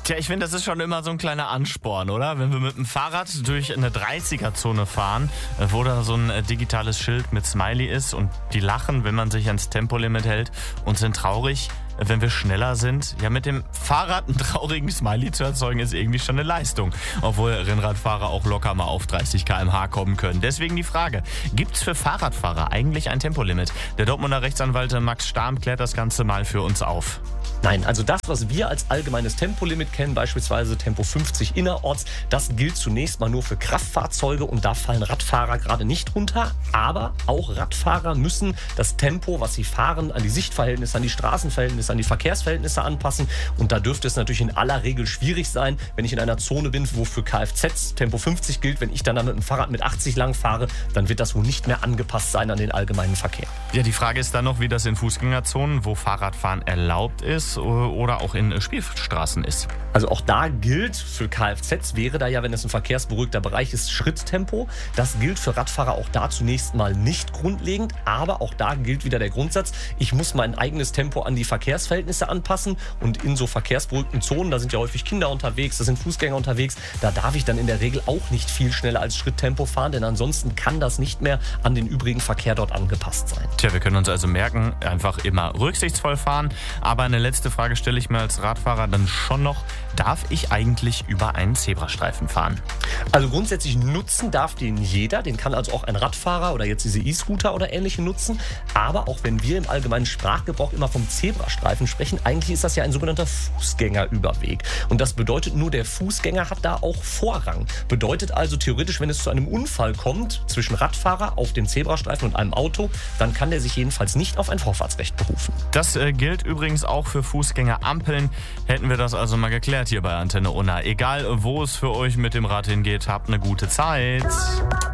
Tja, ich finde, das ist schon immer so ein kleiner Ansporn, oder? Wenn wir mit dem Fahrrad durch eine 30er-Zone fahren, wo da so ein digitales Schild mit Smiley ist und die lachen, wenn man sich ans Tempolimit hält und sind traurig, wenn wir schneller sind. Ja, mit dem Fahrrad einen traurigen Smiley zu erzeugen, ist irgendwie schon eine Leistung. Obwohl Rennradfahrer auch locker mal auf 30 km/h kommen können. Deswegen die Frage, gibt's für Fahrradfahrer eigentlich ein Tempolimit? Der Dortmunder Rechtsanwalt Max Stamm klärt das Ganze mal für uns auf. Nein, also das, was wir als allgemeines Tempolimit kennen, beispielsweise Tempo 50 innerorts, das gilt zunächst mal nur für Kraftfahrzeuge und da fallen Radfahrer gerade nicht runter. Aber auch Radfahrer müssen das Tempo, was sie fahren, an die Sichtverhältnisse, an die Straßenverhältnisse, an die Verkehrsverhältnisse anpassen. Und da dürfte es natürlich in aller Regel schwierig sein, wenn ich in einer Zone bin, wo für Kfz Tempo 50 gilt. Wenn ich dann mit dem Fahrrad mit 80 lang fahre, dann wird das wohl nicht mehr angepasst sein an den allgemeinen Verkehr. Ja, die Frage ist dann noch, wie das in Fußgängerzonen, wo Fahrradfahren erlaubt ist, oder auch in Spielstraßen ist. Also auch da gilt, für Kfz wäre da ja, wenn es ein verkehrsberuhigter Bereich ist, Schritttempo. Das gilt für Radfahrer auch da zunächst mal nicht grundlegend, aber auch da gilt wieder der Grundsatz, ich muss mein eigenes Tempo an die Verkehrsverhältnisse anpassen und in so verkehrsberuhigten Zonen, da sind ja häufig Kinder unterwegs, da sind Fußgänger unterwegs, da darf ich dann in der Regel auch nicht viel schneller als Schritttempo fahren, denn ansonsten kann das nicht mehr an den übrigen Verkehr dort angepasst sein. Tja, wir können uns also merken, einfach immer rücksichtsvoll fahren, aber eine letzte Frage stelle ich mir als Radfahrer dann schon noch, darf ich eigentlich über einen Zebrastreifen fahren? Also grundsätzlich nutzen darf den jeder, den kann also auch ein Radfahrer oder jetzt diese E-Scooter oder ähnliche nutzen, aber auch wenn wir im allgemeinen Sprachgebrauch immer vom Zebrastreifen sprechen, eigentlich ist das ja ein sogenannter Fußgängerüberweg und das bedeutet nur, der Fußgänger hat da auch Vorrang. Bedeutet also theoretisch, wenn es zu einem Unfall kommt zwischen Radfahrer auf dem Zebrastreifen und einem Auto, dann kann der sich jedenfalls nicht auf ein Vorfahrtsrecht berufen. Das gilt übrigens auch für Fußgängerampeln. Hätten wir das also mal geklärt hier bei Antenne Unna. Egal, wo es für euch mit dem Rad hingeht, habt eine gute Zeit.